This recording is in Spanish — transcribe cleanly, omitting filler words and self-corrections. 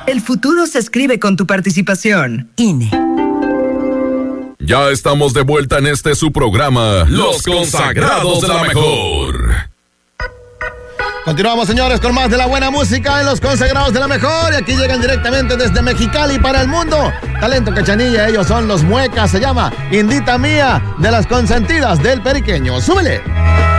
El futuro se escribe con tu participación. INE. Ya estamos de vuelta en su programa, Los Consagrados de la Mejor. Continuamos, señores, con más de la buena música en Los Consagrados de la Mejor. Y aquí llegan directamente desde Mexicali para el mundo. Talento Cachanilla, ellos son Los Muecas. Se llama Indita Mía, de las consentidas del Periqueño. ¡Súbele!